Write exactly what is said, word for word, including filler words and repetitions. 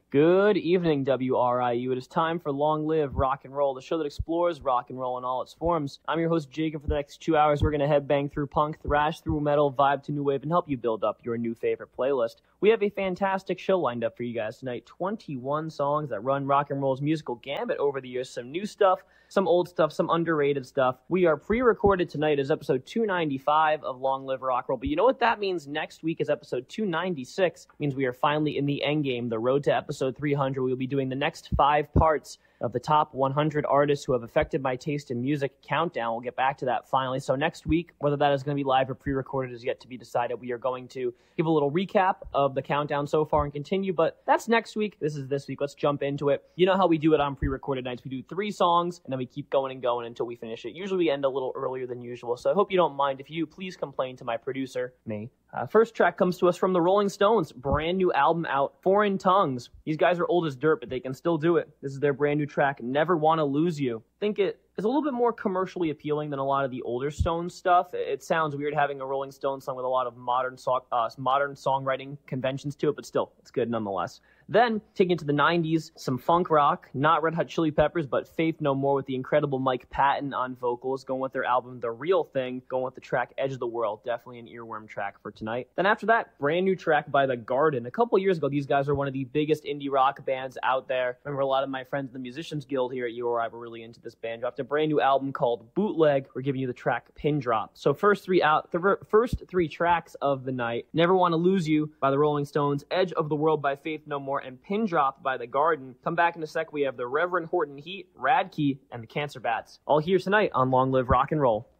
Good evening, W R I U. It is time for Long Live Rock and Roll, the show that explores rock and roll in all its forms. I'm your host, Jacob. For the next two hours, we're going to headbang through punk, thrash through metal, vibe to new wave, and help you build up your new favorite playlist. We have a fantastic show lined up for you guys tonight. twenty-one songs that run rock and roll's musical gambit over the years. Some new stuff, some old stuff, some underrated stuff. We are pre-recorded tonight as episode two ninety-five of Long Live Rock and Roll. But you know what that means? Next week is episode two ninety-six. It means we are finally in the end game, the road to episode three hundred. We'll be doing the next five parts of the top one hundred artists who have affected my taste in music countdown. We'll get back to that finally. So next week, whether that is going to be live or pre-recorded is yet to be decided. We are going to give a little recap of the countdown so far and continue, but that's next week. This is this week. Let's jump into it. You know how we do it on pre-recorded nights. We do three songs, and then we keep going and going until we finish it. Usually we end a little earlier than usual, so I hope you don't mind. If you do, please complain to my producer, me. Uh, first track comes to us from the Rolling Stones. Brand new album out, Foreign Tongues. These guys are old as dirt, but they can still do it. This is their brand new track, Never Wanna Lose You. I think it is a little bit more commercially appealing than a lot of the older Stones stuff. It sounds weird having a Rolling Stones song with a lot of modern so- uh, modern songwriting conventions to it, but still, it's good nonetheless. Then, taking it to the nineties, some funk rock, not Red Hot Chili Peppers, but Faith No More with the incredible Mike Patton on vocals, going with their album The Real Thing, going with the track Edge of the World, definitely an earworm track for tonight. Then after that, brand new track by The Garden. A couple years ago, these guys were one of the biggest indie rock bands out there. I remember a lot of my friends in the Musicians Guild here at U R I were really into this band. Dropped a brand new album called Bootleg. We're giving you the track Pin Drop. So first three out, the first three tracks of the night: Never Wanna Lose You by the Rolling Stones, Edge of the World by Faith No More, and Pin Drop by The Garden. Come back in a sec. We have the Reverend Horton Heat, Radkey, and the Cancer Bats. All here tonight on Long Live Rock and Roll.